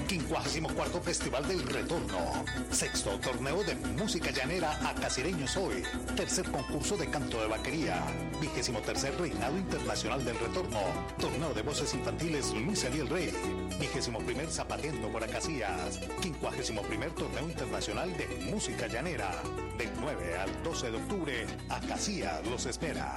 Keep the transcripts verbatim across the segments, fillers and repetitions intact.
quincuagésimo cuarto Festival del Retorno, sexto Torneo de Música Llanera a Cacireños Hoy, tercer concurso de canto de vaquería, vigésimo tercer Reinado Internacional del Retorno, Torneo de Voces Infantiles Luis Eliel Rey, vigésimo primer Zapateando por Acacias, quincuagésimo primer Torneo Internacional de Música Llanera, del nueve al doce de octubre, Acacias los espera.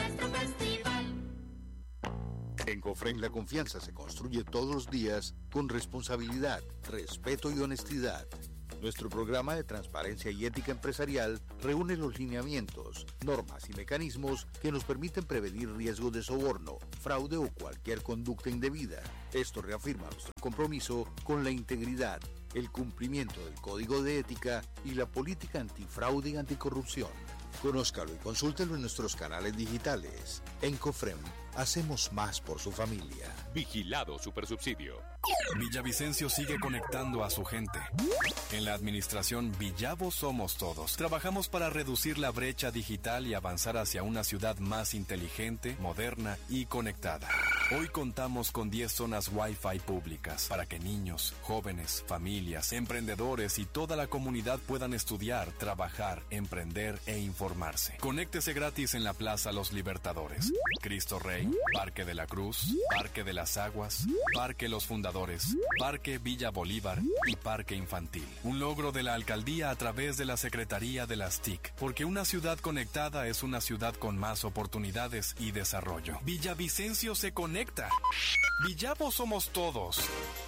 En Cofren la confianza se construye todos los días con responsabilidad, respeto y honestidad. Nuestro programa de transparencia y ética empresarial reúne los lineamientos, normas y mecanismos que nos permiten prevenir riesgos de soborno, fraude o cualquier conducta indebida. Esto reafirma nuestro compromiso con la integridad, el cumplimiento del Código de Ética y la política antifraude y anticorrupción. Conózcalo y consúltelo en nuestros canales digitales. En Cofrem, hacemos más por su familia. Vigilado Supersubsidio. Villavicencio sigue conectando a su gente. En la administración Villavo Somos Todos, trabajamos para reducir la brecha digital y avanzar hacia una ciudad más inteligente, moderna y conectada. Hoy contamos con diez zonas Wi-Fi públicas para que niños, jóvenes, familias, emprendedores y toda la comunidad puedan estudiar, trabajar, emprender e informarse. Conéctese gratis en la Plaza Los Libertadores, Cristo Rey, Parque de la Cruz, Parque de las Aguas, Parque Los Fundadores, Parque Villa Bolívar y Parque Infantil. Un logro de la alcaldía a través de la Secretaría de las T I C, porque una ciudad conectada es una ciudad con más oportunidades y desarrollo. Villavicencio se conecta. Villavo Somos Todos.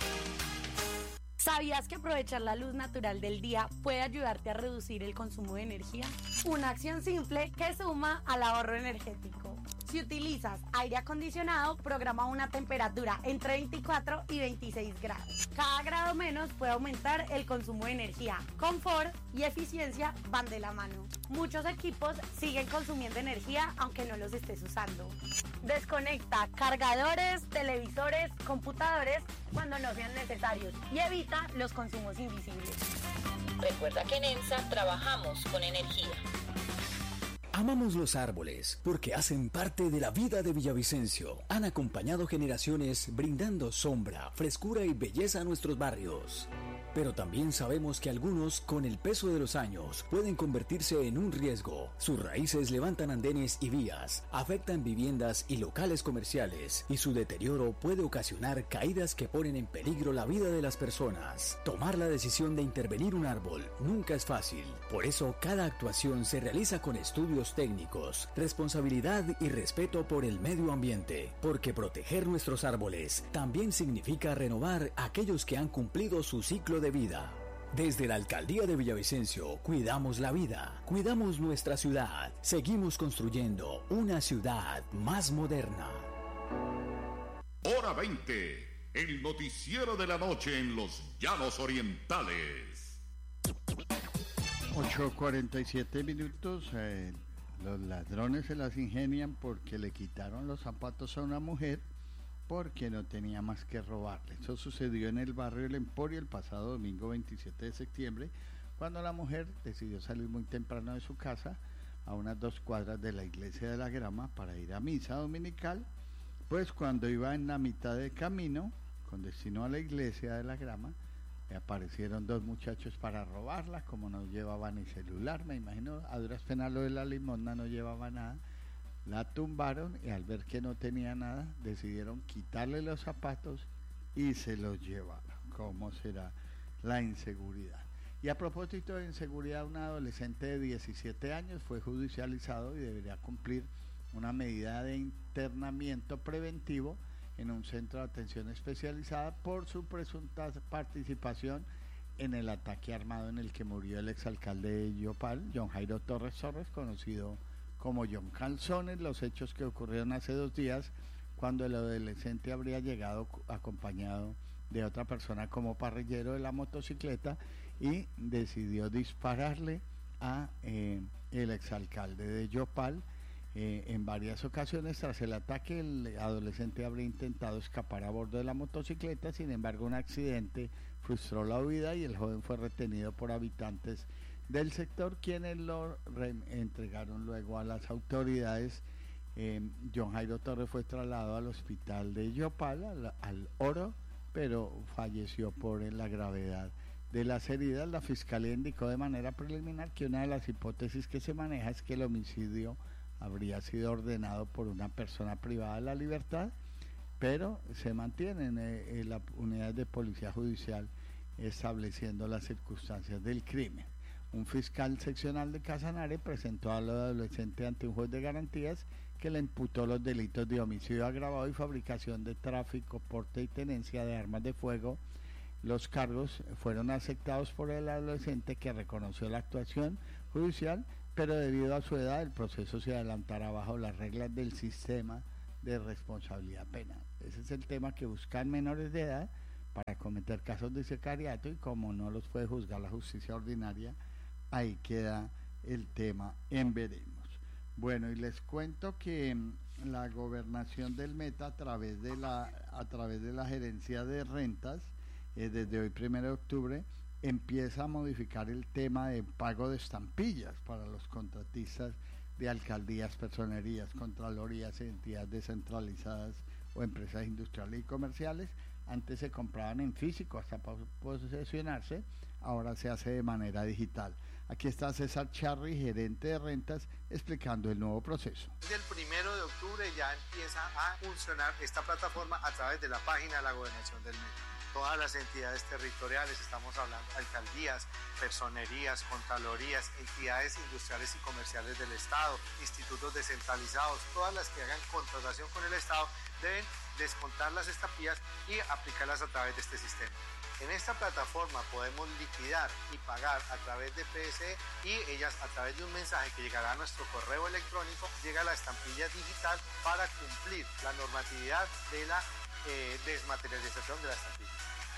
¿Sabías que aprovechar la luz natural del día puede ayudarte a reducir el consumo de energía? Una acción simple que suma al ahorro energético. Si utilizas aire acondicionado, programa una temperatura entre veinticuatro y veintiséis grados. Cada grado menos puede aumentar el consumo de energía. Confort y eficiencia van de la mano. Muchos equipos siguen consumiendo energía aunque no los estés usando. Desconecta cargadores, televisores, computadores cuando no sean necesarios y evita los consumos invisibles. Recuerda que en ENSA trabajamos con energía. Amamos los árboles porque hacen parte de la vida de Villavicencio. Han acompañado generaciones brindando sombra, frescura y belleza a nuestros barrios. Pero también sabemos que algunos, con el peso de los años, pueden convertirse en un riesgo. Sus raíces levantan andenes y vías, afectan viviendas y locales comerciales, y su deterioro puede ocasionar caídas que ponen en peligro la vida de las personas. Tomar la decisión de intervenir un árbol nunca es fácil. Por eso, cada actuación se realiza con estudios técnicos, responsabilidad y respeto por el medio ambiente. Porque proteger nuestros árboles también significa renovar aquellos que han cumplido su ciclo de vida. Desde la Alcaldía de Villavicencio, cuidamos la vida, cuidamos nuestra ciudad, seguimos construyendo una ciudad más moderna. Hora veinte, el noticiero de la noche en los Llanos Orientales. ocho cuarenta y siete minutos, eh, los ladrones se las ingenian porque le quitaron los zapatos a una mujer porque no tenía más que robarle. Eso sucedió en el barrio El Emporio el pasado domingo veintisiete de septiembre, cuando la mujer decidió salir muy temprano de su casa a unas dos cuadras de la iglesia de la Grama para ir a misa dominical. Pues cuando iba en la mitad del camino, con destino a la iglesia de la Grama, le aparecieron dos muchachos para robarla. Como no llevaban ni celular, me imagino, a duras penas lo de la limosna, no llevaba nada. La tumbaron y al ver que no tenía nada, decidieron quitarle los zapatos y se los llevaron. ¿Cómo será la inseguridad? Y a propósito de inseguridad, un adolescente de diecisiete años fue judicializado y debería cumplir una medida de internamiento preventivo en un centro de atención especializada por su presunta participación en el ataque armado en el que murió el exalcalde de Yopal, John Jairo Torres Torres, conocido como John Calzones. Los hechos que ocurrieron hace dos días, cuando el adolescente habría llegado acompañado de otra persona como parrillero de la motocicleta y decidió dispararle a eh, el exalcalde de Yopal. Eh, en varias ocasiones tras el ataque, el adolescente habría intentado escapar a bordo de la motocicleta. Sin embargo, un accidente frustró la huida y el joven fue retenido por habitantes del sector, quienes lo entregaron luego a las autoridades. eh, John Jairo Torres fue trasladado al hospital de Yopal, al, al Oro pero falleció por la gravedad de las heridas. La Fiscalía indicó de manera preliminar que una de las hipótesis que se maneja es que el homicidio habría sido ordenado por una persona privada de la libertad, pero se mantienen eh, en la unidad de policía judicial estableciendo las circunstancias del crimen. Un fiscal seccional de Casanare presentó al adolescente ante un juez de garantías que le imputó los delitos de homicidio agravado y fabricación de tráfico, porte y tenencia de armas de fuego. Los cargos fueron aceptados por el adolescente, que reconoció la actuación judicial, pero debido a su edad el proceso se adelantará bajo las reglas del sistema de responsabilidad penal. Ese es el tema, que buscan menores de edad para cometer casos de sicariato, y como no los puede juzgar la justicia ordinaria, ahí queda el tema en veremos. Bueno, y les cuento que la gobernación del Meta, a través de la, a través de la gerencia de rentas, eh, desde hoy primero de octubre, empieza a modificar el tema de pago de estampillas para los contratistas de alcaldías, personerías, contralorías, entidades descentralizadas o empresas industriales y comerciales. Antes se compraban en físico hasta posesionarse, ahora se hace de manera digital. Aquí está César Charri, gerente de rentas, explicando el nuevo proceso. Desde el primero de octubre ya empieza a funcionar esta plataforma a través de la página de la Gobernación del Meta. Todas las entidades territoriales, estamos hablando alcaldías, personerías, contralorías, entidades industriales y comerciales del Estado, institutos descentralizados, todas las que hagan contratación con el Estado deben descontar las estampillas y aplicarlas a través de este sistema. En esta plataforma podemos liquidar y pagar a través de P S E, y ellas, a través de un mensaje que llegará a nuestro correo electrónico, llega la estampilla digital para cumplir la normatividad de la eh, desmaterialización de la estampilla.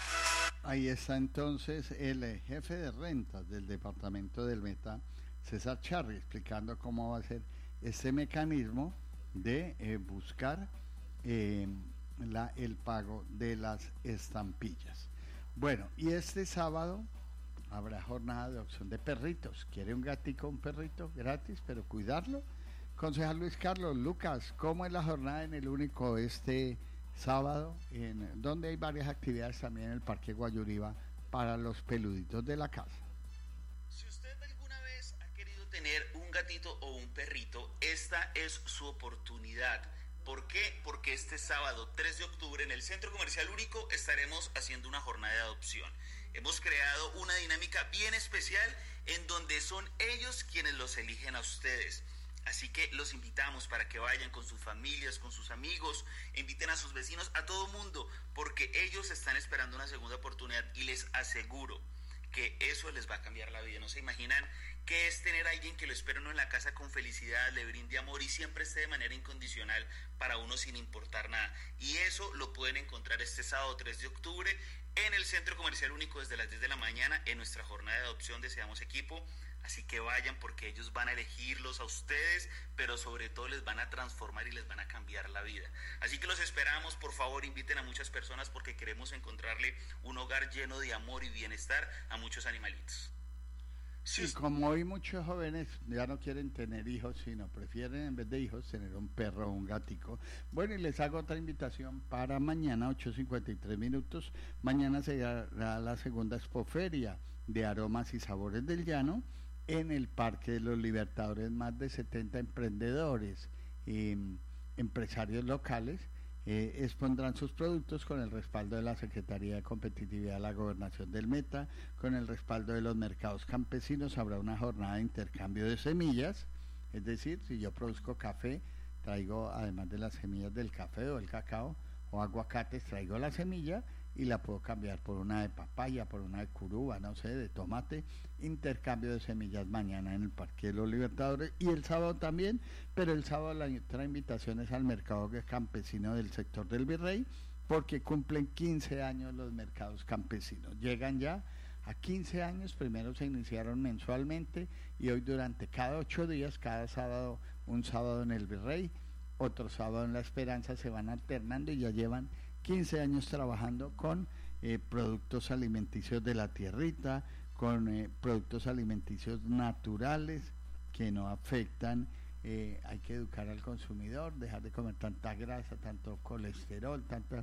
Ahí está entonces el eh, jefe de rentas del departamento del Meta, César Charri, explicando cómo va a ser este mecanismo de eh, buscar eh, la, el pago de las estampillas. Bueno, y este sábado habrá jornada de opción de perritos. ¿Quiere un gatico, un perrito gratis, pero cuidarlo? Concejal Luis Carlos, Lucas, ¿cómo es la jornada en el Único este sábado, en donde hay varias actividades también en el Parque Guayuriba para los peluditos de la casa? Si usted alguna vez ha querido tener un gatito o un perrito, esta es su oportunidad. ¿Por qué? Porque este sábado tres de octubre en el Centro Comercial Único estaremos haciendo una jornada de adopción. Hemos creado una dinámica bien especial en donde son ellos quienes los eligen a ustedes. Así que los invitamos para que vayan con sus familias, con sus amigos, inviten a sus vecinos, a todo mundo, porque ellos están esperando una segunda oportunidad y les aseguro que eso les va a cambiar la vida. No se imaginan qué es tener a alguien que lo espera uno en la casa con felicidad, le brinde amor y siempre esté de manera incondicional para uno sin importar nada. Y eso lo pueden encontrar este sábado tres de octubre en el Centro Comercial Único desde las diez de la mañana en nuestra jornada de adopción de Seamos Equipo. Así que vayan, porque ellos van a elegirlos a ustedes, pero sobre todo les van a transformar y les van a cambiar la vida. Así que los esperamos, por favor, inviten a muchas personas porque queremos encontrarle un hogar lleno de amor y bienestar a muchos animalitos. Sí, sí, como hoy muchos jóvenes ya no quieren tener hijos, sino prefieren en vez de hijos tener un perro o un gatico. Bueno, y les hago otra invitación para mañana, ocho cincuenta y tres minutos. Mañana se hará la segunda expoferia de aromas y sabores del llano en el Parque de los Libertadores. Más de setenta emprendedores y empresarios locales eh, expondrán sus productos con el respaldo de la Secretaría de Competitividad de la Gobernación del Meta, con el respaldo de los mercados campesinos. Habrá una jornada de intercambio de semillas, es decir, si yo produzco café, traigo, además de las semillas del café o el cacao o aguacates, traigo la semilla y la puedo cambiar por una de papaya, por una de curuba, no sé, de tomate. Intercambio de semillas mañana en el Parque de los Libertadores y el sábado también, pero el sábado la otra invitación es al mercado campesino del sector del Virrey, porque cumplen quince años los mercados campesinos. Llegan ya a quince años, primero se iniciaron mensualmente y hoy durante cada ocho días, cada sábado, un sábado en el Virrey, otro sábado en La Esperanza, se van alternando y ya llevan quince años trabajando con eh, productos alimenticios de la tierrita, con eh, productos alimenticios naturales que no afectan. Eh, hay que educar al consumidor, dejar de comer tanta grasa, tanto colesterol, tanta,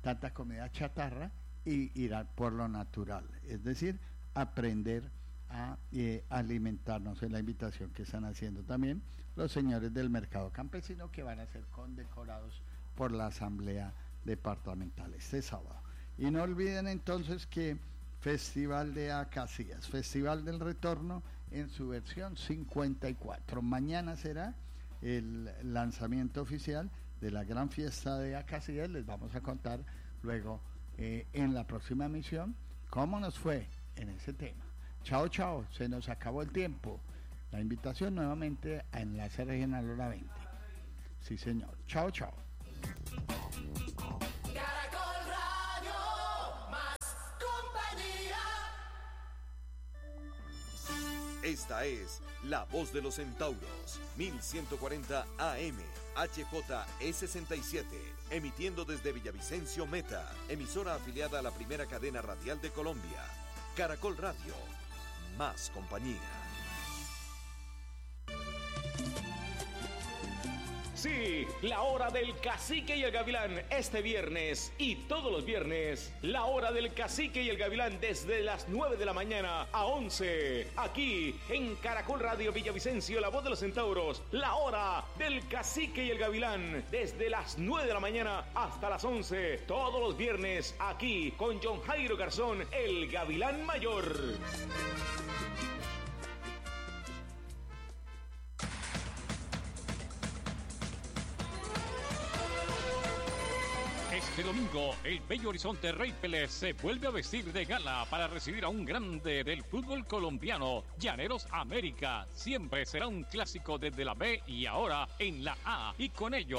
tanta comida chatarra y ir a, por lo natural, es decir, aprender a eh, alimentarnos. En la invitación que están haciendo también los señores del mercado campesino, que van a ser condecorados por la asamblea departamental este sábado. Y no olviden entonces que Festival de Acacias, Festival del Retorno en su versión cincuenta y cuatro. Mañana será el lanzamiento oficial de la gran fiesta de Acacias. Les vamos a contar luego eh, en la próxima emisión cómo nos fue en ese tema. Chao, chao, se nos acabó el tiempo. La invitación nuevamente a Enlace Regional Hora veinte. Sí, señor. Chao, chao. Caracol Radio, más compañía. Esta es La Voz de los Centauros, mil ciento cuarenta A M, H J E sesenta y siete, emitiendo desde Villavicencio Meta, emisora afiliada a la primera cadena radial de Colombia. Caracol Radio, más compañía. Sí, la hora del Cacique y el Gavilán este viernes y todos los viernes. La hora del Cacique y el Gavilán desde las nueve de la mañana a once. Aquí en Caracol Radio Villavicencio, La Voz de los Centauros. La hora del Cacique y el Gavilán desde las nueve de la mañana hasta las once. Todos los viernes aquí con John Jairo Garzón, el Gavilán Mayor. Este domingo, el Bello Horizonte Rey Pelé se vuelve a vestir de gala para recibir a un grande del fútbol colombiano, Llaneros América. Siempre será un clásico desde la B y ahora en la A. Y con ello...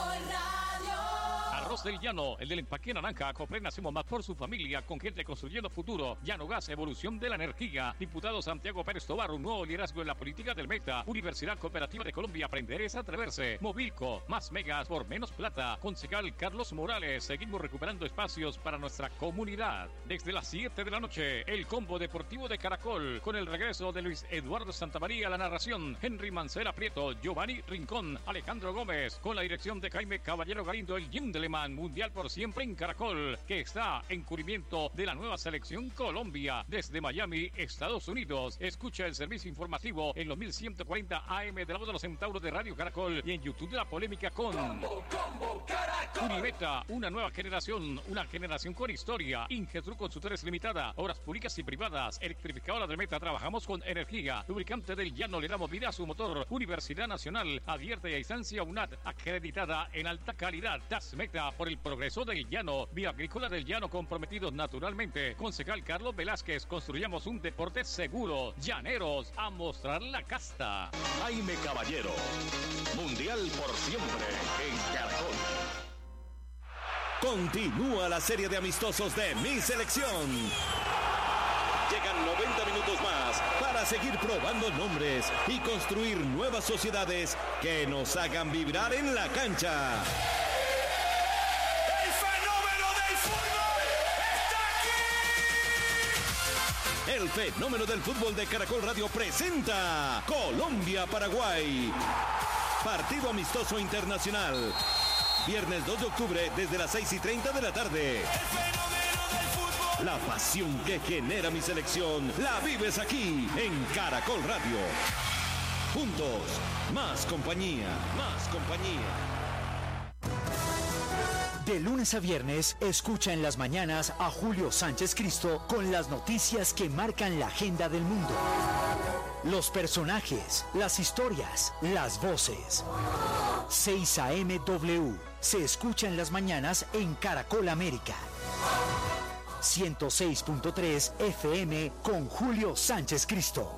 Arroz del Llano, el del empaque naranja, Copren hacemos más por su familia, con gente construyendo futuro. Llano Gas, evolución de la energía. Diputado Santiago Pérez Tobar, un nuevo liderazgo en la política del Meta. Universidad Cooperativa de Colombia, aprender es atreverse. Movilco, más megas por menos plata. Concejal Carlos Morales, seguimos recuperando espacios para nuestra comunidad. Desde las siete de la noche, el combo deportivo de Caracol, con el regreso de Luis Eduardo Santamaría a la narración, Henry Mancera Prieto, Giovanni Rincón, Alejandro Gómez, con la dirección de Jaime Caballero Galindo, el Gindeleman, Mundial por siempre en Caracol, que está en cubrimiento de la nueva selección Colombia desde Miami, Estados Unidos. Escucha el servicio informativo en los mil ciento cuarenta A M de La Voz de los Centauros de Radio Caracol y en YouTube de La Polémica con Combo, Combo, Caracol. Unimeta, una nueva generación, una generación con historia. Ingetru Consultores Limitada, obras públicas y privadas. Electrificadora del Meta, trabajamos con energía. Lubricante del Llano, le damos vida a su motor. Universidad Nacional, abierta y a distancia U N A D, acreditada en alta calidad. Tasmeta, por el progreso del Llano. Vía Agrícola del Llano, comprometidos naturalmente. Concejal Carlos Velázquez, construyamos un deporte seguro. Llaneros, a mostrar la casta. Jaime Caballero, Mundial por siempre en Caracol. Continúa la serie de amistosos de Mi Selección. Llegan noventa minutos más para seguir probando nombres y construir nuevas sociedades que nos hagan vibrar en la cancha. El fenómeno del fútbol de Caracol Radio presenta Colombia-Paraguay. Partido amistoso internacional. Viernes dos de octubre desde las seis y treinta de la tarde. El fenómeno del fútbol. La pasión que genera Mi Selección la vives aquí en Caracol Radio. Juntos, más compañía, más compañía. De lunes a viernes, escucha en las mañanas a Julio Sánchez Cristo con las noticias que marcan la agenda del mundo. Los personajes, las historias, las voces. seis A M W se escucha en las mañanas en Caracol América. ciento seis punto tres F M con Julio Sánchez Cristo.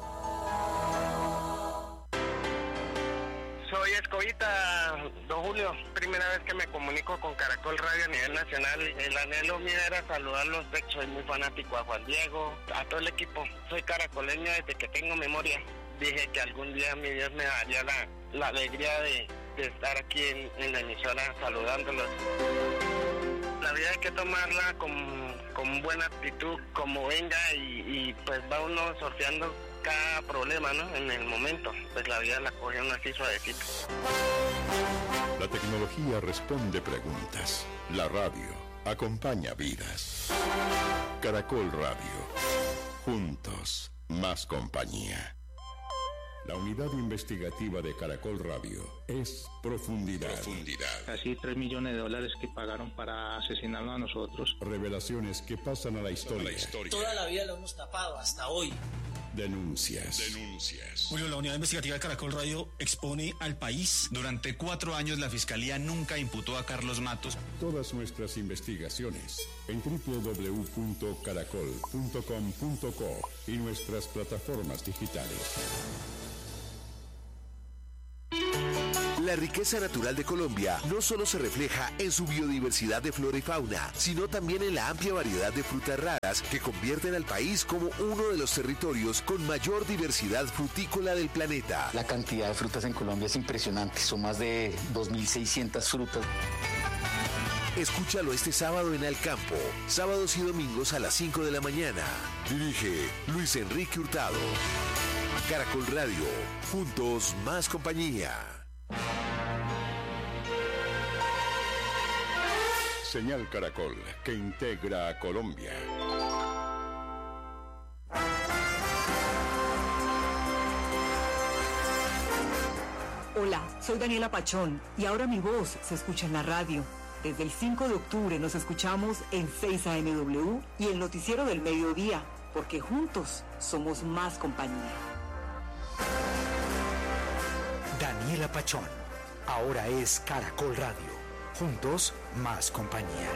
Soy Escobita, don Julio, primera vez que me comunico con Caracol Radio a nivel nacional. El anhelo mío era saludarlos, de hecho soy muy fanático a Juan Diego, a todo el equipo. Soy caracoleño desde que tengo memoria. Dije que algún día mi Dios me daría la, la alegría de, de estar aquí en, en la emisora saludándolos. La vida hay que tomarla con, con buena actitud, como venga, y, y pues va uno sorteando cada problema, ¿no? En el momento, pues la vida la coge uno así suavecito. La tecnología responde preguntas. La radio acompaña vidas. Caracol Radio. Juntos, más compañía. La unidad investigativa de Caracol Radio es Profundidad. Profundidad. Casi tres millones de dólares que pagaron para asesinarnos a nosotros. Revelaciones que pasan a la historia. A la historia. Toda la vida lo hemos tapado, hasta hoy. Denuncias. Denuncias. Julio, la unidad investigativa de Caracol Radio expone al país. Durante cuatro años la Fiscalía nunca imputó a Carlos Matos. Todas nuestras investigaciones en doble u doble u doble u punto caracol punto com punto co y nuestras plataformas digitales. La riqueza natural de Colombia no solo se refleja en su biodiversidad de flora y fauna, sino también en la amplia variedad de frutas raras que convierten al país como uno de los territorios con mayor diversidad frutícola del planeta. La cantidad de frutas en Colombia es impresionante, son más de dos mil seiscientas frutas. Escúchalo este sábado en Al Campo, sábados y domingos a las cinco de la mañana. Dirige Luis Enrique Hurtado. Caracol Radio, juntos más compañía. Señal Caracol, que integra a Colombia. Hola, soy Daniela Pachón y ahora mi voz se escucha en la radio. Desde el cinco de octubre nos escuchamos en seis A M W y el noticiero del mediodía, porque juntos somos más compañía. Daniela Pachón, ahora es Caracol Radio. Juntos, más compañía.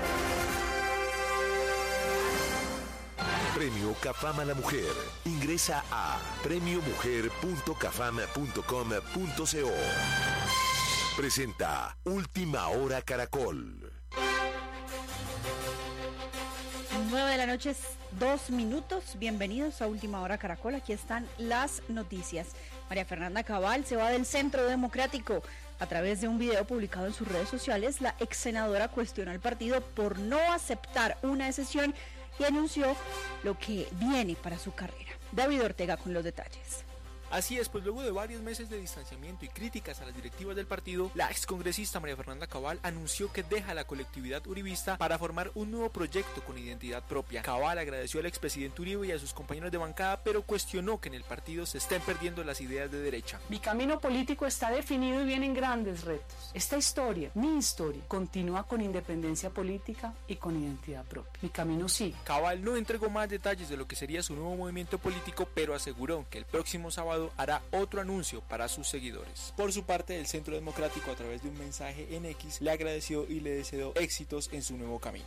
Premio Cafam a la Mujer. Ingresa a premio mujer punto cafam punto com punto co. Presenta Última Hora Caracol. nueve de la noche, dos minutos. Bienvenidos a Última Hora Caracol. Aquí están las noticias. María Fernanda Cabal se va del Centro Democrático. A través de un video publicado en sus redes sociales, la ex senadora cuestionó al partido por no aceptar una decisión y anunció lo que viene para su carrera. David Ortega con los detalles. Así es, pues luego de varios meses de distanciamiento y críticas a las directivas del partido, la excongresista María Fernanda Cabal anunció que deja la colectividad uribista para formar un nuevo proyecto con identidad propia. Cabal agradeció al expresidente Uribe y a sus compañeros de bancada, pero cuestionó que en el partido se estén perdiendo las ideas de derecha. Mi camino político está definido y vienen grandes retos. Esta historia, mi historia, continúa con independencia política y con identidad propia. Mi camino sigue. Cabal no entregó más detalles de lo que sería su nuevo movimiento político, pero aseguró que el próximo sábado hará otro anuncio para sus seguidores. Por su parte, el Centro Democrático, a través de un mensaje en X, le agradeció y le deseó éxitos en su nuevo camino.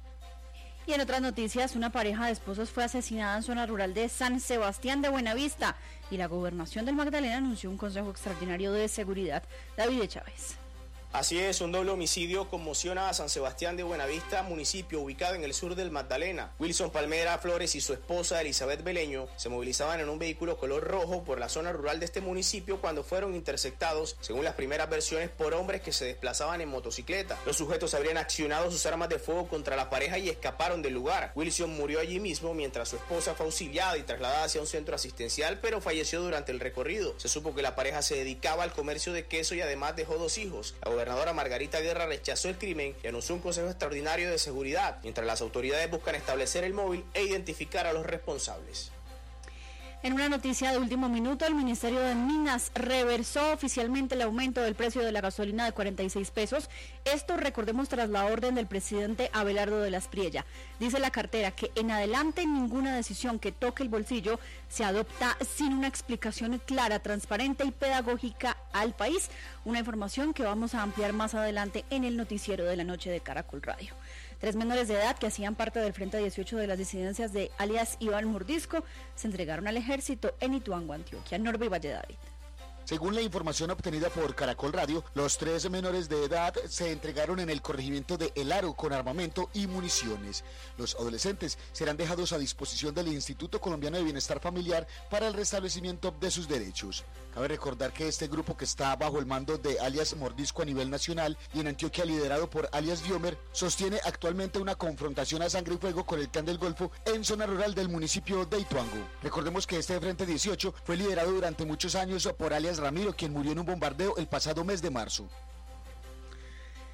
Y en otras noticias, una pareja de esposos fue asesinada en zona rural de San Sebastián de Buenavista y la gobernación del Magdalena anunció un consejo extraordinario de seguridad. David Chávez. Así es, un doble homicidio conmociona a San Sebastián de Buenavista, municipio ubicado en el sur del Magdalena. Wilson Palmera Flores y su esposa Elizabeth Beleño se movilizaban en un vehículo color rojo por la zona rural de este municipio cuando fueron interceptados, según las primeras versiones, por hombres que se desplazaban en motocicleta. Los sujetos habrían accionado sus armas de fuego contra la pareja y escaparon del lugar. Wilson murió allí mismo mientras su esposa fue auxiliada y trasladada hacia un centro asistencial, pero falleció durante el recorrido. Se supo que la pareja se dedicaba al comercio de queso y además dejó dos hijos. La gobernadora Margarita Guerra rechazó el crimen y anunció un consejo extraordinario de seguridad, mientras las autoridades buscan establecer el móvil e identificar a los responsables. En una noticia de último minuto, el Ministerio de Minas reversó oficialmente el aumento del precio de la gasolina de cuarenta y seis pesos. Esto, recordemos, tras la orden del presidente Abelardo de la Espriella. Dice la cartera que en adelante ninguna decisión que toque el bolsillo se adopta sin una explicación clara, transparente y pedagógica al país. Una información que vamos a ampliar más adelante en el noticiero de la noche de Caracol Radio. Tres menores de edad que hacían parte del Frente dieciocho de las disidencias de alias Iván Mordisco se entregaron al ejército en Ituango, Antioquia. Norby Valledavid. Según la información obtenida por Caracol Radio, los tres menores de edad se entregaron en el corregimiento de El Aro con armamento y municiones. Los adolescentes serán dejados a disposición del Instituto Colombiano de Bienestar Familiar para el restablecimiento de sus derechos. Cabe recordar que este grupo, que está bajo el mando de alias Mordisco a nivel nacional y en Antioquia liderado por alias Diomer, sostiene actualmente una confrontación a sangre y fuego con el Clan del Golfo en zona rural del municipio de Ituango. Recordemos que este Frente dieciocho fue liderado durante muchos años por alias Ramiro, quien murió en un bombardeo el pasado mes de marzo.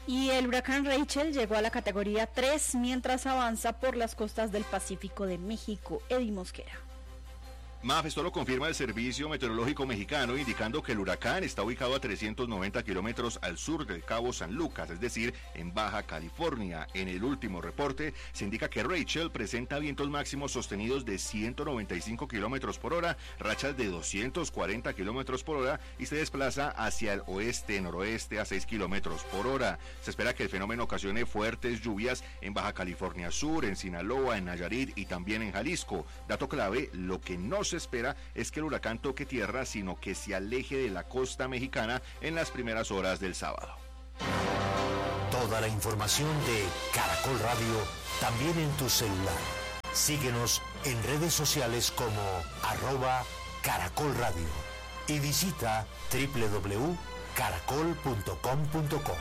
Y el huracán Rachel llegó a la categoría tres mientras avanza por las costas del Pacífico de México. Eddie Mosquera. Maf, esto lo confirma el Servicio Meteorológico Mexicano, indicando que el huracán está ubicado a trescientos noventa kilómetros al sur del Cabo San Lucas, es decir, en Baja California. En el último reporte se indica que Rachel presenta vientos máximos sostenidos de ciento noventa y cinco kilómetros por hora, rachas de doscientos cuarenta kilómetros por hora y se desplaza hacia el oeste-noroeste a seis kilómetros por hora. Se espera que el fenómeno ocasione fuertes lluvias en Baja California Sur, en Sinaloa, en Nayarit y también en Jalisco. Dato clave, lo que no se espera es que el huracán toque tierra, sino que se aleje de la costa mexicana en las primeras horas del sábado. Toda la información de Caracol Radio también en tu celular. Síguenos en redes sociales como arroba Caracol Radio y visita doble u doble u doble u punto caracol punto com punto co.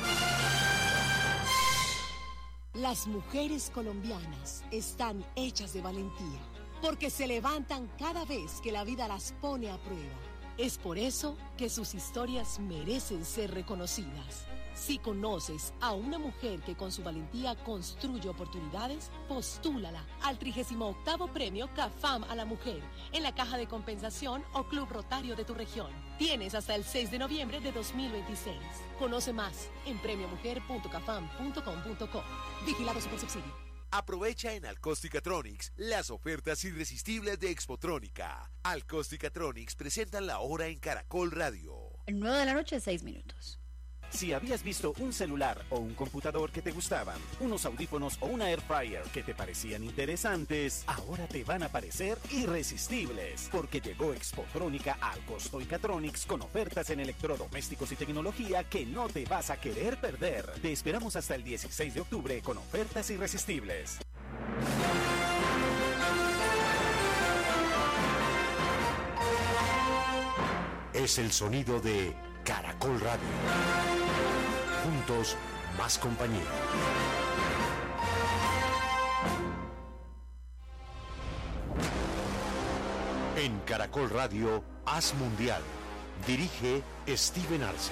Las mujeres colombianas están hechas de valentía, porque se levantan cada vez que la vida las pone a prueba. Es por eso que sus historias merecen ser reconocidas. Si conoces a una mujer que con su valentía construye oportunidades, postúlala al trigésimo octavo Premio CAFAM a la Mujer en la Caja de Compensación o Club Rotario de tu región. Tienes hasta el seis de noviembre de dos mil veintiséis. Conoce más en premio mujer punto cafam punto com punto co. Vigilado Supersubsidio. Aprovecha en Alcosticatronics las ofertas irresistibles de Expotrónica. Alcosticatronics presentan la hora en Caracol Radio. El nueve de la noche, seis minutos. Si habías visto un celular o un computador que te gustaban, unos audífonos o una air fryer que te parecían interesantes, ahora te van a parecer irresistibles, porque llegó Expotrónica a Alcosticatronics con ofertas en electrodomésticos y tecnología que no te vas a querer perder. Te esperamos hasta el dieciséis de octubre con ofertas irresistibles. Es el sonido de Caracol Radio. Juntos, más compañía. En Caracol Radio, Haz Mundial. Dirige Steven Arce.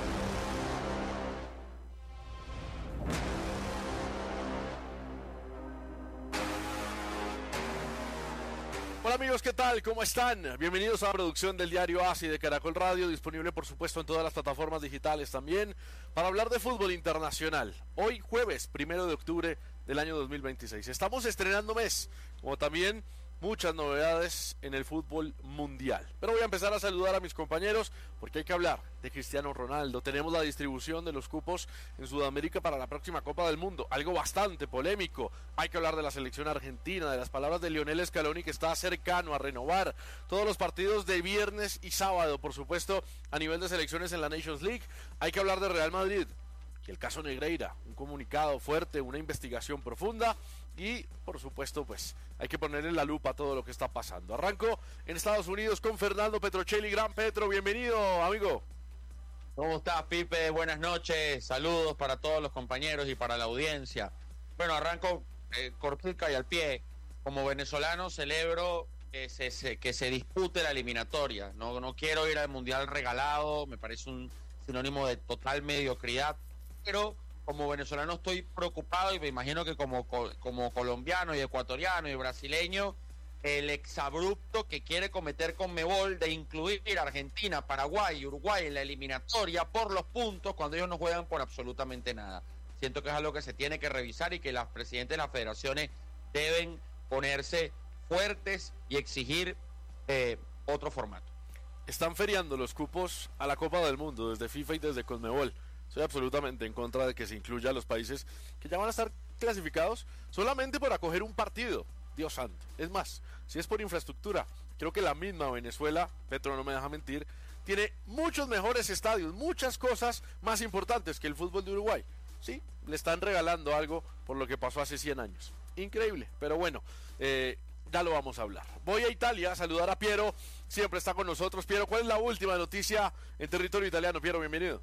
Hola amigos, ¿qué tal? ¿Cómo están? Bienvenidos a la producción del diario A S I de Caracol Radio, disponible por supuesto en todas las plataformas digitales también, para hablar de fútbol internacional. Hoy jueves, primero de octubre del año dos mil veintiséis. Estamos estrenando mes, como también muchas novedades en el fútbol mundial. Pero voy a empezar a saludar a mis compañeros porque hay que hablar de Cristiano Ronaldo. Tenemos la distribución de los cupos en Sudamérica para la próxima Copa del Mundo, algo bastante polémico. Hay que hablar de la selección argentina, de las palabras de Lionel Scaloni, que está cercano a renovar todos los partidos de viernes y sábado, por supuesto, a nivel de selecciones en la Nations League. Hay que hablar de Real Madrid y el caso Negreira, un comunicado fuerte, una investigación profunda. Y, por supuesto, pues hay que ponerle la lupa a todo lo que está pasando. Arranco en Estados Unidos con Fernando Petrocelli. Gran Petro, bienvenido, amigo. ¿Cómo estás, Pipe? Buenas noches. Saludos para todos los compañeros y para la audiencia. Bueno, arranco eh, cortica y al pie. Como venezolano celebro que se, se, que se dispute la eliminatoria. No, no quiero ir al Mundial regalado. Me parece un sinónimo de total mediocridad. Pero como venezolano estoy preocupado y me imagino que como, como colombiano y ecuatoriano y brasileño, el exabrupto que quiere cometer Conmebol de incluir a Argentina, Paraguay y Uruguay en la eliminatoria por los puntos cuando ellos no juegan por absolutamente nada. Siento que es algo que se tiene que revisar y que los presidentes de las federaciones deben ponerse fuertes y exigir eh, otro formato. Están feriando los cupos a la Copa del Mundo desde FIFA y desde Conmebol. Soy absolutamente en contra de que se incluya a los países que ya van a estar clasificados solamente por acoger un partido. Dios santo. Es más, si es por infraestructura, creo que la misma Venezuela, Petro no me deja mentir, tiene muchos mejores estadios, muchas cosas más importantes que el fútbol de Uruguay. Sí, le están regalando algo por lo que pasó hace cien años. Increíble, pero bueno, eh, ya lo vamos a hablar. Voy a Italia a saludar a Piero, siempre está con nosotros. Piero, ¿cuál es la última noticia en territorio italiano? Piero, bienvenido.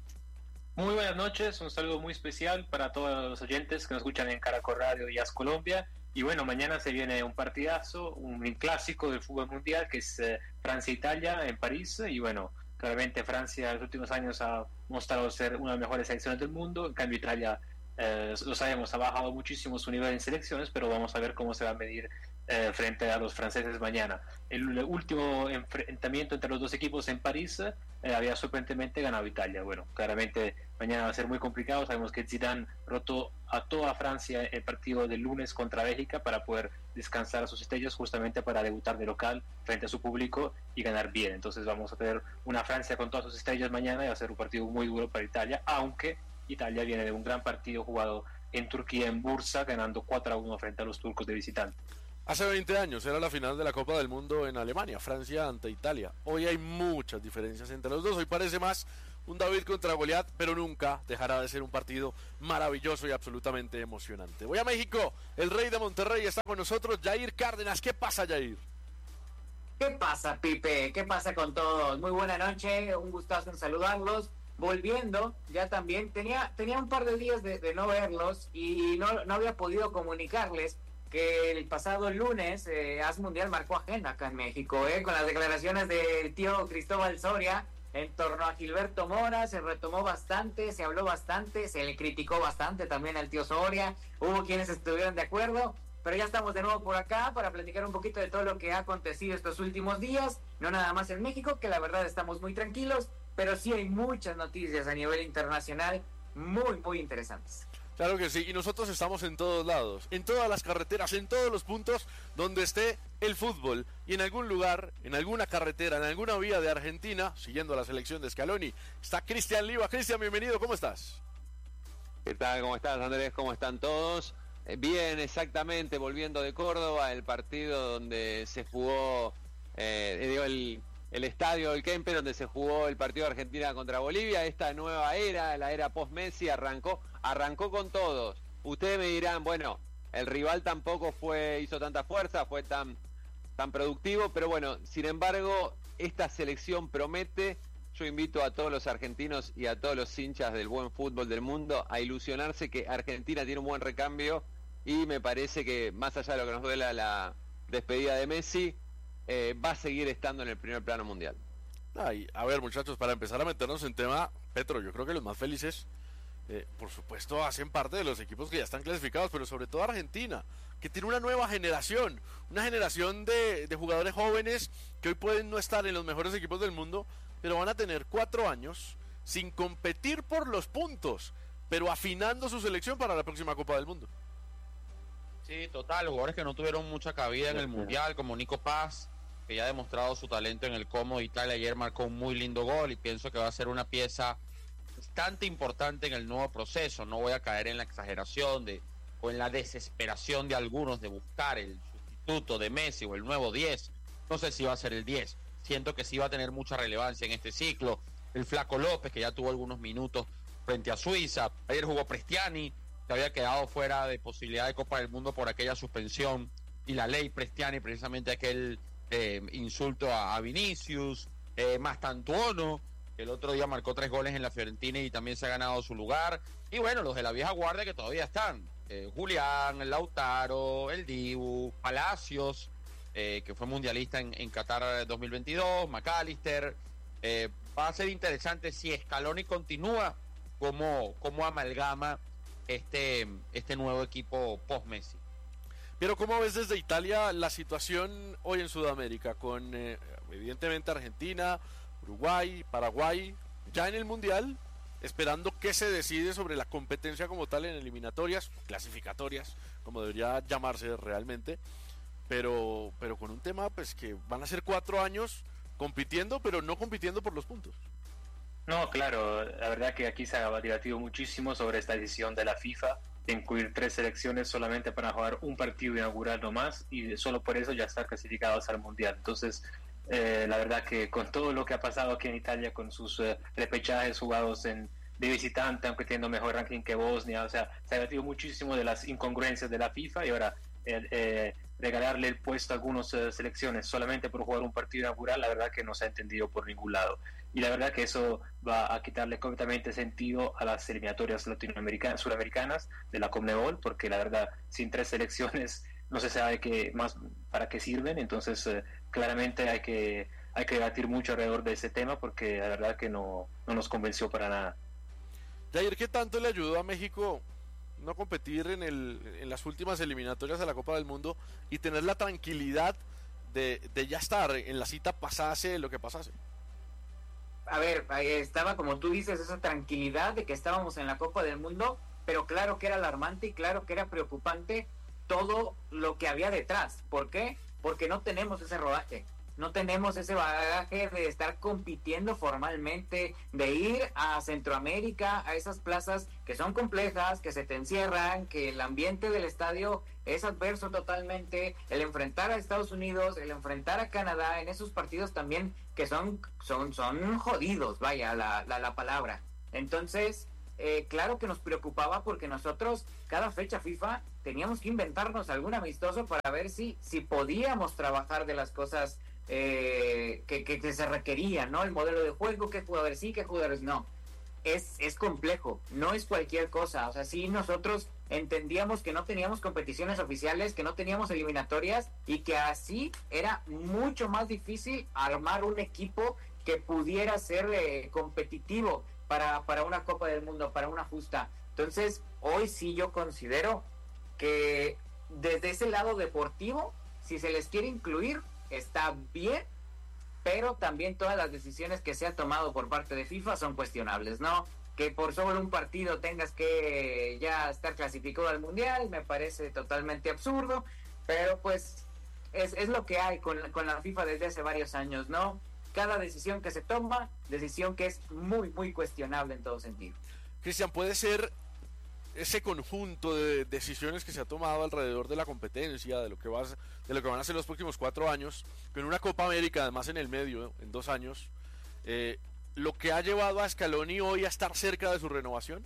Muy buenas noches, un saludo muy especial para todos los oyentes que nos escuchan en Caracol Radio y A S Colombia. Y bueno, mañana se viene un partidazo, un clásico del fútbol mundial que es eh, Francia-Italia en París. Y bueno, Claramente Francia en los últimos años ha mostrado ser una de las mejores selecciones del mundo, en cambio Italia, eh, lo sabemos, ha bajado muchísimo su nivel en selecciones, pero vamos a ver cómo se va a medir eh, frente a los franceses mañana. El, el último enfrentamiento entre los dos equipos en París eh, había sorprendentemente ganado Italia. Bueno, claramente mañana va a ser muy complicado. Sabemos que Zidane rotó a toda Francia el partido del lunes contra Bélgica para poder descansar a sus estrellas, justamente para debutar de local frente a su público y ganar bien. Entonces vamos a tener una Francia con todas sus estrellas mañana y va a ser un partido muy duro para Italia, aunque Italia viene de un gran partido jugado en Turquía, en Bursa, ganando cuatro a uno frente a los turcos de visitante. Hace veinte años era la final de la Copa del Mundo en Alemania, Francia ante Italia. Hoy hay muchas diferencias entre los dos. Hoy parece más un David contra Goliat, pero nunca dejará de ser un partido maravilloso y absolutamente emocionante. Voy a México. El Rey de Monterrey está con nosotros, Jair Cárdenas. ¿Qué pasa, Jair? ¿Qué pasa, Pipe? ¿Qué pasa con todos? Muy buena noche, un gustazo en saludarlos. Volviendo, ya también, tenía, tenía un par de días de, de no verlos y no, no había podido comunicarles que el pasado lunes eh, As Mundial marcó agenda acá en México, eh, con las declaraciones del tío Cristóbal Soria en torno a Gilberto Mora. Se retomó bastante, se habló bastante, se le criticó bastante también al tío Soria, hubo quienes estuvieron de acuerdo, pero ya estamos de nuevo por acá para platicar un poquito de todo lo que ha acontecido estos últimos días, no nada más en México, que la verdad estamos muy tranquilos, pero sí hay muchas noticias a nivel internacional muy, muy interesantes. Claro que sí, y nosotros estamos en todos lados, en todas las carreteras, en todos los puntos donde esté el fútbol, y en algún lugar, en alguna carretera, en alguna vía de Argentina, siguiendo la selección de Scaloni, está Cristian Liva. Cristian, bienvenido, ¿cómo estás? ¿Qué tal? ¿Cómo estás, Andrés? ¿Cómo están todos? Eh, bien, exactamente, volviendo de Córdoba, el partido donde se jugó, eh, digo, el... el estadio del Kempe, donde se jugó el partido de Argentina contra Bolivia. Esta nueva era, la era post-Messi, arrancó, arrancó con todos. Ustedes me dirán, bueno, el rival tampoco fue, hizo tanta fuerza, fue tan, tan productivo, pero bueno, sin embargo, esta selección promete. Yo invito a todos los argentinos y a todos los hinchas del buen fútbol del mundo a ilusionarse que Argentina tiene un buen recambio, y me parece que, más allá de lo que nos duela la despedida de Messi, Eh, va a seguir estando en el primer plano mundial. Ay, a ver, muchachos, para empezar a meternos en tema, Petro, yo creo que los más felices, eh, por supuesto, hacen parte de los equipos que ya están clasificados, pero sobre todo Argentina, que tiene una nueva generación, una generación de, de jugadores jóvenes que hoy pueden no estar en los mejores equipos del mundo, pero van a tener cuatro años sin competir por los puntos, pero afinando su selección para la próxima Copa del Mundo. Sí, total, jugadores que no tuvieron mucha cabida en el Mundial, como Nico Paz, que ya ha demostrado su talento en el Como de Italia. Ayer marcó un muy lindo gol y pienso que va a ser una pieza bastante importante en el nuevo proceso. No voy a caer en la exageración de o en la desesperación de algunos de buscar el sustituto de Messi o el nuevo diez. No sé si va a ser el diez. Siento que sí va a tener mucha relevancia en este ciclo. El Flaco López, que ya tuvo algunos minutos frente a Suiza. Ayer jugó Prestiani, que había quedado fuera de posibilidad de Copa del Mundo por aquella suspensión y la ley Prestiani, precisamente aquel eh, insulto a, a Vinicius, eh, Mastantuono, que el otro día marcó tres goles en la Fiorentina y también se ha ganado su lugar, y bueno, los de la vieja guardia que todavía están, eh, Julián, el Lautaro, el Dibu, Palacios, eh, que fue mundialista en, en Qatar dos mil veintidós, McAllister. Eh, va a ser interesante si Scaloni continúa como, como amalgama este, este nuevo equipo post-Messi. Pero ¿cómo ves desde Italia la situación hoy en Sudamérica? Con eh, evidentemente Argentina, Uruguay, Paraguay, ya en el Mundial, esperando qué se decide sobre la competencia como tal en eliminatorias, clasificatorias, como debería llamarse realmente, pero, pero con un tema pues que van a ser cuatro años compitiendo, pero no compitiendo por los puntos. No, claro, la verdad que aquí se ha debatido muchísimo sobre esta decisión de la FIFA de incluir tres selecciones solamente para jugar un partido inaugural nomás, y solo por eso ya están clasificados al Mundial. Entonces, eh, la verdad que con todo lo que ha pasado aquí en Italia, con sus eh, repechajes jugados en, de visitante, aunque teniendo mejor ranking que Bosnia, o sea, se ha debatido muchísimo de las incongruencias de la FIFA, y ahora eh, eh, regalarle el puesto a algunas eh, selecciones solamente por jugar un partido inaugural, la verdad que no se ha entendido por ningún lado. Y la verdad que eso va a quitarle completamente sentido a las eliminatorias latinoamericanas, suramericanas de la Conmebol, porque la verdad, sin tres selecciones no se sabe qué más para qué sirven. Entonces, eh, claramente hay que hay que debatir mucho alrededor de ese tema porque la verdad que no, no nos convenció para nada. Jair, ¿qué tanto le ayudó a México no competir en, el, en las últimas eliminatorias de la Copa del Mundo y tener la tranquilidad de, de ya estar en la cita, pasase lo que pasase? A ver, estaba como tú dices, esa tranquilidad de que estábamos en la Copa del Mundo, pero claro que era alarmante y claro que era preocupante todo lo que había detrás. ¿Por qué? Porque no tenemos ese rodaje. No tenemos ese bagaje de estar compitiendo formalmente, de ir a Centroamérica, a esas plazas que son complejas, que se te encierran, que el ambiente del estadio es adverso totalmente, el enfrentar a Estados Unidos, el enfrentar a Canadá, en esos partidos también que son, son, son jodidos, vaya la, la, la palabra. Entonces, eh, claro que nos preocupaba porque nosotros, cada fecha FIFA, teníamos que inventarnos algún amistoso para ver si, si podíamos trabajar de las cosas Eh, que, que, que se requería, ¿no? El modelo de juego, qué jugadores sí, qué jugadores no. Es, es complejo, no es cualquier cosa. O sea, sí, nosotros entendíamos que no teníamos competiciones oficiales, que no teníamos eliminatorias y que así era mucho más difícil armar un equipo que pudiera ser eh, competitivo para, para una Copa del Mundo, para una justa. Entonces, hoy sí yo considero que desde ese lado deportivo, si se les quiere incluir, está bien, pero también todas las decisiones que se han tomado por parte de FIFA son cuestionables, ¿no? Que por solo un partido tengas que ya estar clasificado al Mundial, me parece totalmente absurdo, pero pues es, es lo que hay con, con la FIFA desde hace varios años, ¿no? Cada decisión que se toma, decisión que es muy, muy cuestionable en todo sentido. Cristian, ¿puede ser ese conjunto de decisiones que se ha tomado alrededor de la competencia, de lo que vas, de lo que van a ser los próximos cuatro años, con una Copa América además en el medio, en dos años, eh, lo que ha llevado a Scaloni hoy a estar cerca de su renovación?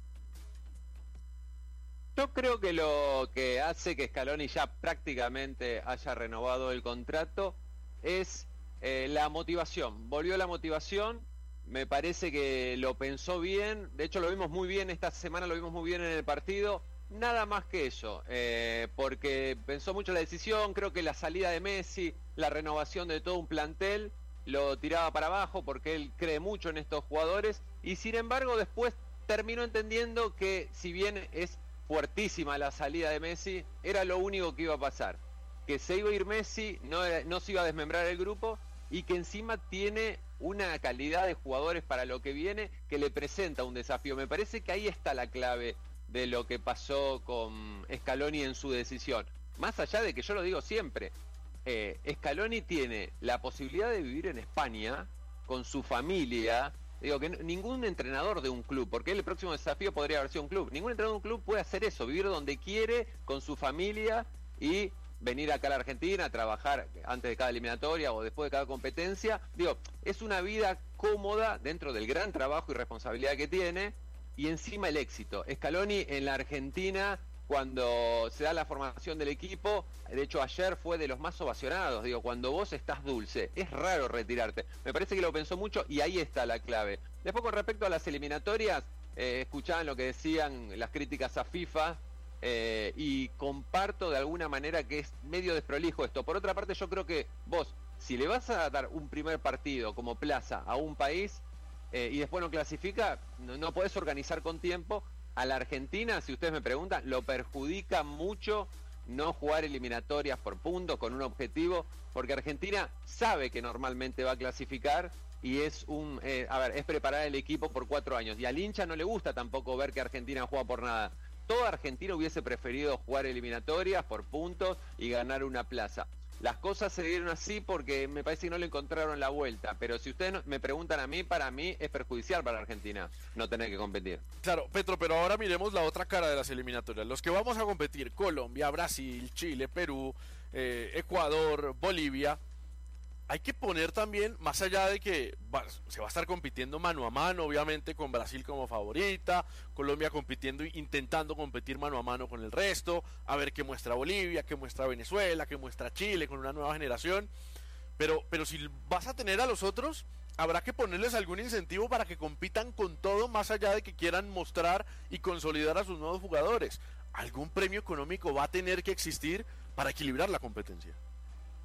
Yo creo que lo que hace que Scaloni ya prácticamente haya renovado el contrato es eh, la motivación. Volvió la motivación. Me parece que lo pensó bien, de hecho lo vimos muy bien, esta semana lo vimos muy bien en el partido, nada más que eso, eh, porque pensó mucho la decisión, creo que la salida de Messi, la renovación de todo un plantel, lo tiraba para abajo porque él cree mucho en estos jugadores y sin embargo después terminó entendiendo que si bien es fuertísima la salida de Messi, era lo único que iba a pasar, que se iba a ir Messi, no, no se iba a desmembrar el grupo y que encima tiene una calidad de jugadores para lo que viene que le presenta un desafío. Me parece que ahí está la clave de lo que pasó con Scaloni en su decisión. Más allá de que yo lo digo siempre, eh, Scaloni tiene la posibilidad de vivir en España con su familia. Digo que ningún entrenador de un club, porque el próximo desafío podría haber sido un club, ningún entrenador de un club puede hacer eso, vivir donde quiere, con su familia y venir acá a la Argentina a trabajar antes de cada eliminatoria o después de cada competencia. Digo, es una vida cómoda dentro del gran trabajo y responsabilidad que tiene y encima el éxito. Scaloni en la Argentina, cuando se da la formación del equipo, de hecho ayer fue de los más ovacionados. Digo, cuando vos estás dulce, es raro retirarte. Me parece que lo pensó mucho y ahí está la clave. Después, con respecto a las eliminatorias, eh, escuchaban lo que decían las críticas a FIFA, Eh, y comparto de alguna manera que es medio desprolijo esto. Por otra parte, yo creo que vos, si le vas a dar un primer partido como plaza a un país eh, y después no clasifica, no, no podés organizar con tiempo. A la Argentina, si ustedes me preguntan, lo perjudica mucho no jugar eliminatorias por puntos con un objetivo, porque Argentina sabe que normalmente va a clasificar y es un eh, a ver, es preparar el equipo por cuatro años y al hincha no le gusta tampoco ver que Argentina juega por nada. Toda Argentina hubiese preferido jugar eliminatorias por puntos y ganar una plaza. Las cosas se dieron así porque me parece que no le encontraron la vuelta. Pero si ustedes me preguntan a mí, para mí es perjudicial para Argentina no tener que competir. Claro, Petro, pero ahora miremos la otra cara de las eliminatorias. Los que vamos a competir, Colombia, Brasil, Chile, Perú, eh, Ecuador, Bolivia. Hay que poner también, más allá de que va, se va a estar compitiendo mano a mano, obviamente con Brasil como favorita, Colombia compitiendo, intentando competir mano a mano con el resto, a ver qué muestra Bolivia, qué muestra Venezuela, qué muestra Chile con una nueva generación, pero, pero si vas a tener a los otros, habrá que ponerles algún incentivo para que compitan con todo, más allá de que quieran mostrar y consolidar a sus nuevos jugadores. Algún premio económico va a tener que existir para equilibrar la competencia.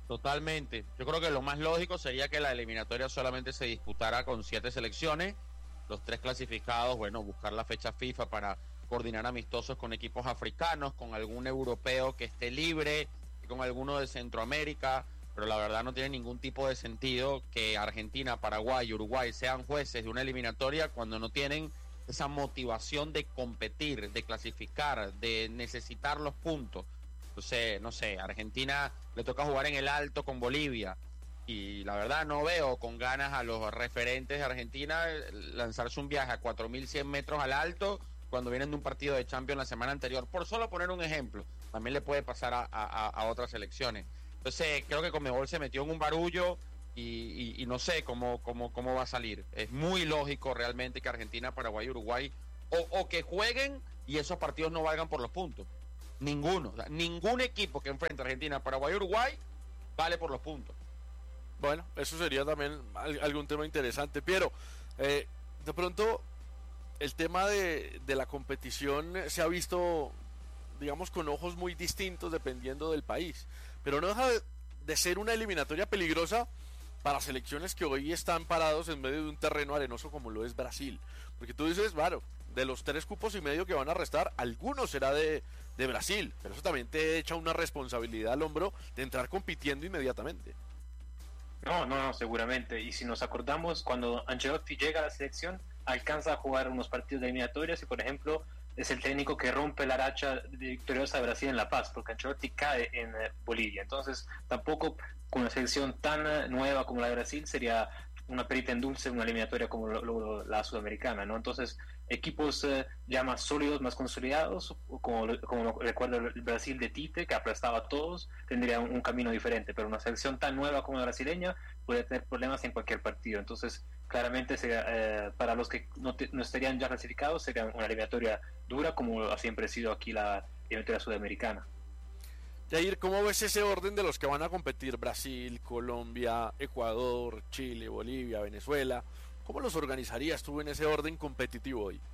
Totalmente. Yo creo que lo más lógico sería que la eliminatoria solamente se disputara con siete selecciones, los tres clasificados, bueno, buscar la fecha FIFA para coordinar amistosos con equipos africanos, con algún europeo que esté libre, con alguno de Centroamérica, pero la verdad no tiene ningún tipo de sentido que Argentina, Paraguay y Uruguay sean jueces de una eliminatoria cuando no tienen esa motivación de competir, de clasificar, de necesitar los puntos. Entonces, no sé, Argentina le toca jugar en el Alto con Bolivia y la verdad no veo con ganas a los referentes de Argentina lanzarse un viaje a cuatro mil cien metros al Alto cuando vienen de un partido de Champions la semana anterior, por solo poner un ejemplo. También le puede pasar a, a, a otras selecciones. Entonces creo que Conmebol se metió en un barullo y, y, y no sé cómo, cómo, cómo va a salir. Es muy lógico realmente que Argentina, Paraguay y Uruguay o, o que jueguen y esos partidos no valgan por los puntos. Ninguno, o sea, ningún equipo que enfrente a Argentina, Paraguay y Uruguay vale por los puntos. Bueno, eso sería también algún tema interesante. Piero, eh, de pronto el tema de, de la competición se ha visto, digamos, con ojos muy distintos dependiendo del país, pero no deja de, de ser una eliminatoria peligrosa para selecciones que hoy están parados en medio de un terreno arenoso como lo es Brasil, porque tú dices, claro, de los tres cupos y medio que van a restar, alguno será de, de Brasil, pero eso también te echa una responsabilidad al hombro de entrar compitiendo inmediatamente. No, no, no, seguramente. Y si nos acordamos, cuando Ancelotti llega a la selección, alcanza a jugar unos partidos de eliminatorias y, por ejemplo, es el técnico que rompe la racha victoriosa de Brasil en La Paz, porque Ancelotti cae en eh, Bolivia. Entonces, tampoco con una selección tan uh, nueva como la de Brasil sería una perita en dulce una eliminatoria como lo, lo, la sudamericana, ¿no? Entonces, equipos eh, ya más sólidos, más consolidados, como, como recuerdo el Brasil de Tite, que aplastaba a todos, tendría un, un camino diferente, pero una selección tan nueva como la brasileña puede tener problemas en cualquier partido. Entonces, claramente sería, eh, para los que no, te, no estarían ya clasificados, sería una eliminatoria dura, como ha siempre sido aquí la eliminatoria sudamericana. Jair, ¿cómo ves ese orden de los que van a competir? Brasil, Colombia, Ecuador, Chile, Bolivia, Venezuela. ¿Cómo los organizarías tú en ese orden competitivo hoy?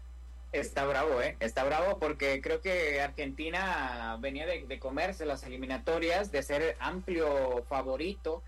Está bravo, ¿eh? Está bravo porque creo que Argentina venía de, de comerse las eliminatorias, de ser amplio favorito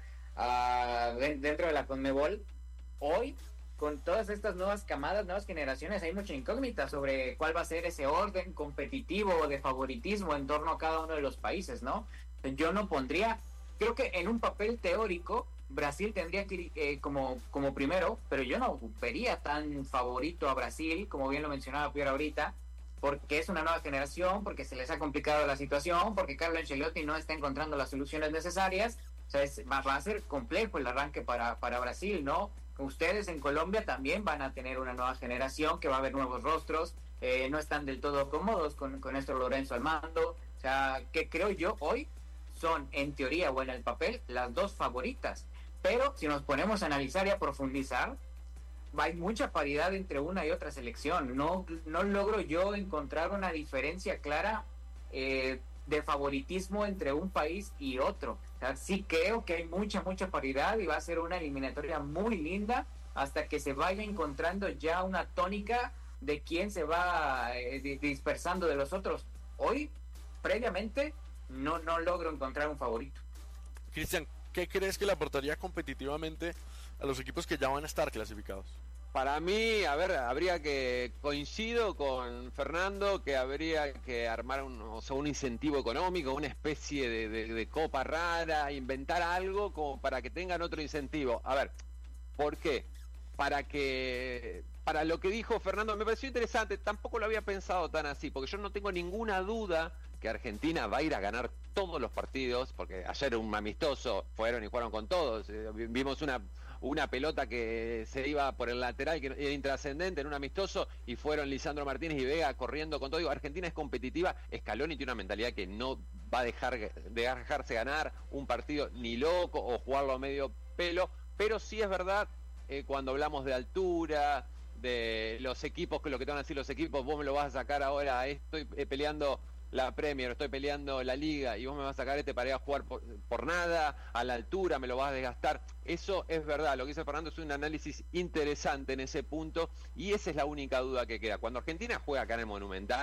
uh, de, dentro de la Conmebol. Hoy, con todas estas nuevas camadas, nuevas generaciones, hay mucha incógnita sobre cuál va a ser ese orden competitivo de favoritismo en torno a cada uno de los países, ¿no? Yo no pondría, creo que en un papel teórico, Brasil tendría que ir eh, como, como primero, pero yo no vería tan favorito a Brasil, como bien lo mencionaba Pierre ahorita, porque es una nueva generación, porque se les ha complicado la situación, porque Carlo Ancelotti no está encontrando las soluciones necesarias. O sea, es, va, va a ser complejo el arranque para, para Brasil, ¿no? Ustedes en Colombia también van a tener una nueva generación, que va a haber nuevos rostros, eh, no están del todo cómodos con, con Néstor Lorenzo al mando. O sea, que creo yo hoy son, en teoría o en el papel, las dos favoritas. Pero si nos ponemos a analizar y a profundizar, hay mucha paridad entre una y otra selección. No, no logro yo encontrar una diferencia clara eh, de favoritismo entre un país y otro. O sea, sí creo que hay mucha, mucha paridad y va a ser una eliminatoria muy linda hasta que se vaya encontrando ya una tónica de quién se va eh, dispersando de los otros. Hoy, previamente, no, no logro encontrar un favorito. Cristian, ¿qué crees que le aportaría competitivamente a los equipos que ya van a estar clasificados? Para mí, a ver, habría que, coincido con Fernando, que habría que armar un, o sea, un incentivo económico, una especie de, de, de copa rara, inventar algo como para que tengan otro incentivo. A ver, ¿por qué? Para que, para lo que dijo Fernando, me pareció interesante, tampoco lo había pensado tan así, porque yo no tengo ninguna duda que Argentina va a ir a ganar todos los partidos, porque ayer un amistoso fueron y jugaron con todos, vimos una una pelota que se iba por el lateral, que era intrascendente en un amistoso, y fueron Lisandro Martínez y Vega corriendo con todo. Digo, Argentina es competitiva, Scaloni tiene una mentalidad que no va a dejar de dejarse ganar un partido ni loco o jugarlo a medio pelo, pero sí es verdad, eh, cuando hablamos de altura, de los equipos, que lo que te van a decir los equipos, vos me lo vas a sacar ahora, estoy eh, peleando la Premier, estoy peleando la Liga y vos me vas a sacar este para ir a jugar por, por nada, a la altura, me lo vas a desgastar. Eso es verdad, lo que dice Fernando es un análisis interesante en ese punto y esa es la única duda que queda. Cuando Argentina juega acá en el Monumental,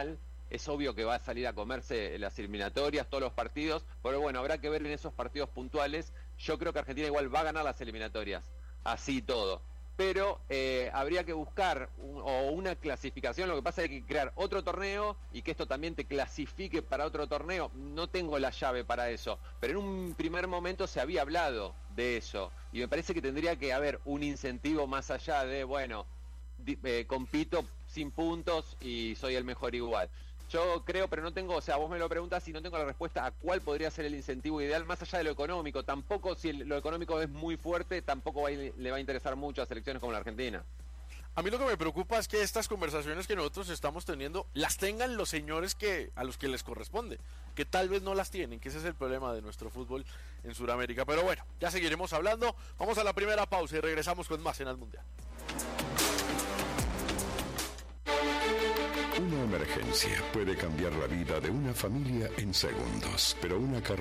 es obvio que va a salir a comerse las eliminatorias, todos los partidos, pero bueno, habrá que ver en esos partidos puntuales. Yo creo que Argentina igual va a ganar las eliminatorias, así todo. Pero eh, habría que buscar un, o una clasificación. Lo que pasa es que hay que crear otro torneo y que esto también te clasifique para otro torneo. No tengo la llave para eso, pero en un primer momento se había hablado de eso y me parece que tendría que haber un incentivo más allá de, bueno, di, eh, compito sin puntos y soy el mejor igual. Yo creo, pero no tengo, o sea, vos me lo preguntas y no tengo la respuesta a cuál podría ser el incentivo ideal, más allá de lo económico. Tampoco, si el, lo económico es muy fuerte, tampoco va a, le va a interesar mucho a selecciones como la Argentina. A mí lo que me preocupa es que estas conversaciones que nosotros estamos teniendo las tengan los señores que a los que les corresponde, que tal vez no las tienen, que ese es el problema de nuestro fútbol en Sudamérica. Pero bueno, ya seguiremos hablando. Vamos a la primera pausa y regresamos con más en el Mundial. Una emergencia puede cambiar la vida de una familia en segundos, pero una carrera